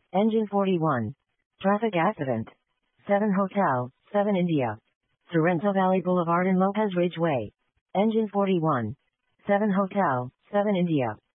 Engine 41. Traffic accident. 7 Hotel, 7 India. Sorrento Valley Boulevard and Lopez Ridge Way. Engine 41. 7 Hotel, 7 India.